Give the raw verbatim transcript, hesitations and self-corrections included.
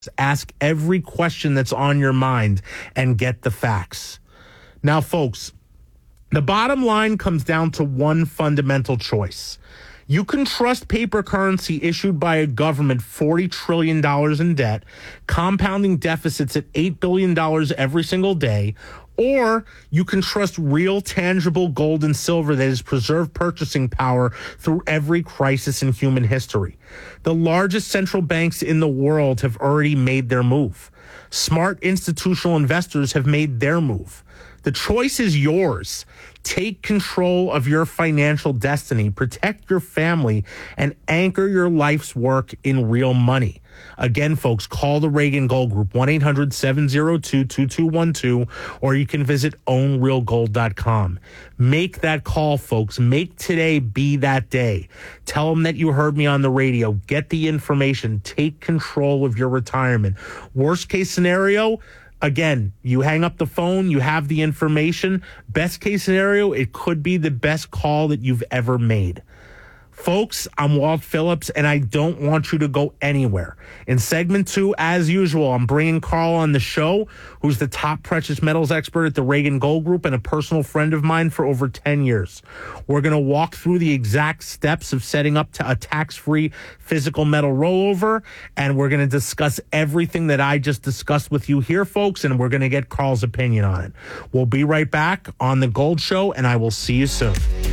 Ask every question that's on your mind and get the facts. Now, folks, the bottom line comes down to one fundamental choice. You can trust paper currency issued by a government forty trillion dollars in debt, compounding deficits at eight billion dollars every single day, or you can trust real, tangible gold and silver that has preserved purchasing power through every crisis in human history. The largest central banks in the world have already made their move. Smart institutional investors have made their move. The choice is yours. Take control of your financial destiny, protect your family, and anchor your life's work in real money. Again, folks, call the Reagan Gold Group, one eight hundred seven oh two two two one two, or you can visit own real gold dot com. Make that call, folks. Make today be that day. Tell them that you heard me on the radio. Get the information. Take control of your retirement. Worst case scenario, again, you hang up the phone, you have the information. Best case scenario, it could be the best call that you've ever made. Folks, I'm Walt Phillips, and I don't want you to go anywhere. In segment two, as usual, I'm bringing Carl on the show, who's the top precious metals expert at the Reagan Gold Group and a personal friend of mine for over ten years. We're going to walk through the exact steps of setting up to a tax-free physical metal rollover, and we're going to discuss everything that I just discussed with you here, folks, and we're going to get Carl's opinion on it. We'll be right back on The Gold Show, and I will see you soon.